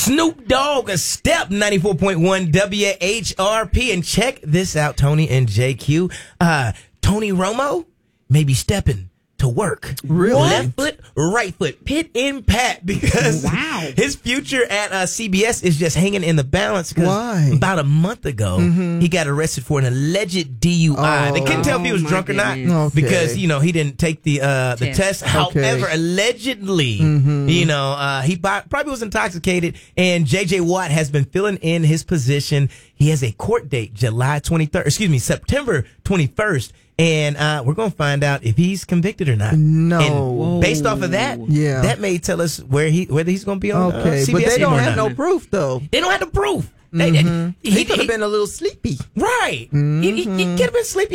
Snoop Dogg, a step 94.1 WHRP. And check this out, Tony and JQ. Tony Romo may be stepping to work. Really? Left foot, right foot, pit and pat, because Wow. his future at CBS is just hanging in the balance. Why? About a month ago, he got arrested for an alleged DUI. They couldn't tell if he was Oh, my drunk or not goodness. Okay. because, he didn't take the test. However, allegedly, he probably was intoxicated, and J.J. Watt has been filling in his position. He has a court date, September 21st. And we're going to find out if he's convicted or not. No. And based off of that, Yeah. that may tell us whether he's going to be on Okay, CBS but they don't or have not. no proof, though. They don't have the proof. He could have been a little sleepy. Right. He could have been sleepy.